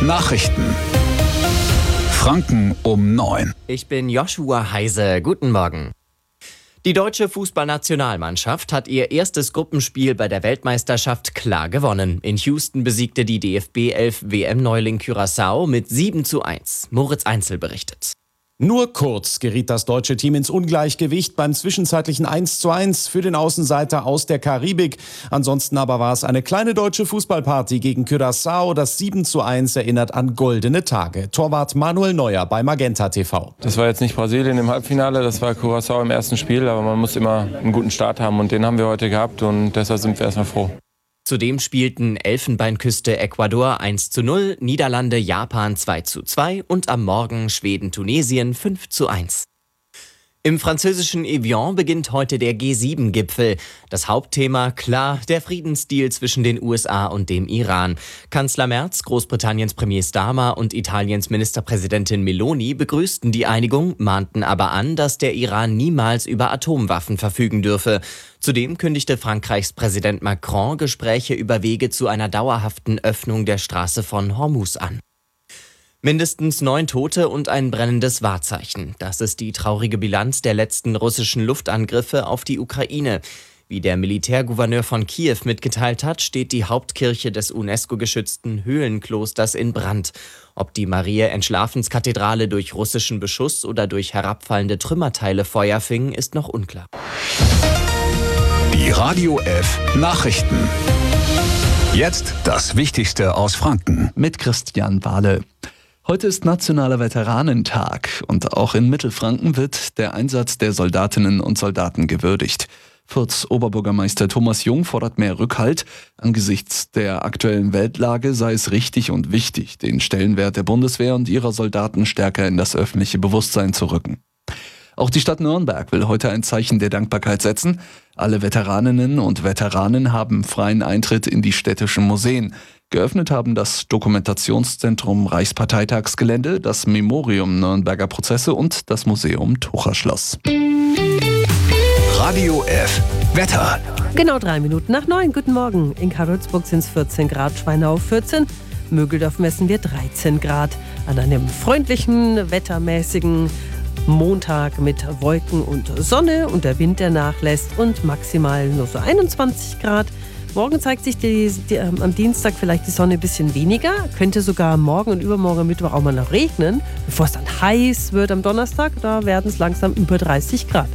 Nachrichten. Franken um 9. Ich bin Joshua Heise. Guten Morgen. Die deutsche Fußballnationalmannschaft hat ihr erstes Gruppenspiel bei der Weltmeisterschaft klar gewonnen. In Houston besiegte die DFB 11 WM-Neuling Curaçao mit 7:1. Moritz Einzel berichtet. Nur kurz geriet das deutsche Team ins Ungleichgewicht beim zwischenzeitlichen 1:1 für den Außenseiter aus der Karibik. Ansonsten aber war es eine kleine deutsche Fußballparty gegen Curaçao. Das 7:1 erinnert an goldene Tage. Torwart Manuel Neuer bei Magenta TV. Das war jetzt nicht Brasilien im Halbfinale, das war Curaçao im ersten Spiel. Aber man muss immer einen guten Start haben und den haben wir heute gehabt und deshalb sind wir erstmal froh. Zudem spielten Elfenbeinküste Ecuador 1:0, Niederlande Japan 2:2 und am Morgen Schweden-Tunesien 5:1. Im französischen Evian beginnt heute der G7-Gipfel. Das Hauptthema, klar, der Friedensdeal zwischen den USA und dem Iran. Kanzler Merz, Großbritanniens Premier Starmer und Italiens Ministerpräsidentin Meloni begrüßten die Einigung, mahnten aber an, dass der Iran niemals über Atomwaffen verfügen dürfe. Zudem kündigte Frankreichs Präsident Macron Gespräche über Wege zu einer dauerhaften Öffnung der Straße von Hormuz an. Mindestens 9 Tote und ein brennendes Wahrzeichen. Das ist die traurige Bilanz der letzten russischen Luftangriffe auf die Ukraine. Wie der Militärgouverneur von Kiew mitgeteilt hat, steht die Hauptkirche des UNESCO-geschützten Höhlenklosters in Brand. Ob die Mariä-Entschlafenskathedrale durch russischen Beschuss oder durch herabfallende Trümmerteile Feuer fing, ist noch unklar. Die Radio F Nachrichten. Jetzt das Wichtigste aus Franken. Mit Christian Wahle. Heute ist Nationaler Veteranentag und auch in Mittelfranken wird der Einsatz der Soldatinnen und Soldaten gewürdigt. Fürths Oberbürgermeister Thomas Jung fordert mehr Rückhalt. Angesichts der aktuellen Weltlage sei es richtig und wichtig, den Stellenwert der Bundeswehr und ihrer Soldaten stärker in das öffentliche Bewusstsein zu rücken. Auch die Stadt Nürnberg will heute ein Zeichen der Dankbarkeit setzen. Alle Veteraninnen und Veteranen haben freien Eintritt in die städtischen Museen. Geöffnet haben das Dokumentationszentrum Reichsparteitagsgelände, das Memorium Nürnberger Prozesse und das Museum Tucherschloss. Radio F Wetter. Genau 3 Minuten nach 9. Guten Morgen. In Karlsburg sind es 14 Grad, Schweinau 14. Mögeldorf messen wir 13 Grad. An einem freundlichen, wettermäßigen Montag mit Wolken und Sonne und der Wind, der nachlässt und maximal nur so 21 Grad. Morgen zeigt sich am Dienstag vielleicht die Sonne ein bisschen weniger. Könnte sogar morgen und übermorgen am Mittwoch auch mal noch regnen. Bevor es dann heiß wird am Donnerstag, da werden es langsam über 30 Grad.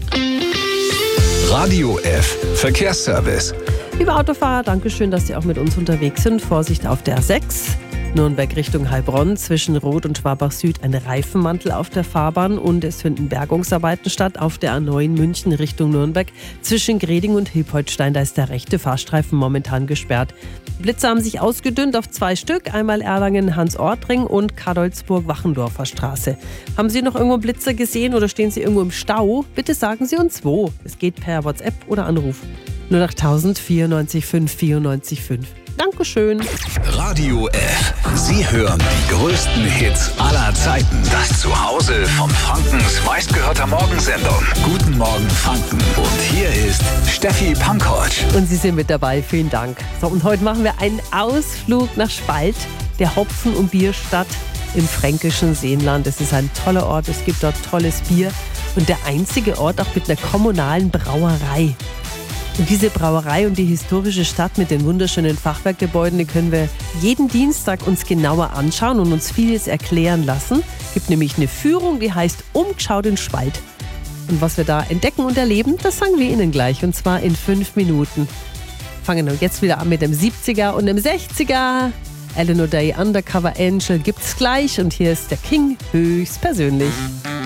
Radio F Verkehrsservice. Liebe Autofahrer, danke schön, dass Sie auch mit uns unterwegs sind. Vorsicht auf der A6. Nürnberg Richtung Heilbronn, zwischen Roth und Schwabach Süd ein Reifenmantel auf der Fahrbahn und es finden Bergungsarbeiten statt auf der A9 München Richtung Nürnberg. Zwischen Greding und Hilpoltstein, da ist der rechte Fahrstreifen momentan gesperrt. Blitze haben sich ausgedünnt auf 2 Stück, einmal Erlangen-Hans-Ortring und Kadolsburg-Wachendorfer Straße. Haben Sie noch irgendwo Blitzer gesehen oder stehen Sie irgendwo im Stau? Bitte sagen Sie uns wo. Es geht per WhatsApp oder Anruf. 08000 94 5 94 5. Dankeschön. Radio F. Sie hören die größten Hits aller Zeiten. Das Zuhause von Frankens meistgehörter Morgensendung. Guten Morgen Franken. Und hier ist Steffi Pankow. Und Sie sind mit dabei. Vielen Dank. So, und heute machen wir einen Ausflug nach Spalt, der Hopfen- und Bierstadt im fränkischen Seenland. Es ist ein toller Ort. Es gibt dort tolles Bier. Und der einzige Ort auch mit einer kommunalen Brauerei. Und diese Brauerei und die historische Stadt mit den wunderschönen Fachwerkgebäuden, die können wir jeden Dienstag uns genauer anschauen und uns vieles erklären lassen. Es gibt nämlich eine Führung, die heißt Umgeschaut in Spalt. Und was wir da entdecken und erleben, das sagen wir Ihnen gleich. Und zwar in 5 Minuten. Fangen wir jetzt wieder an mit dem 70er und dem 60er. Eleanor Day, Undercover Angel gibt's gleich. Und hier ist der King höchstpersönlich.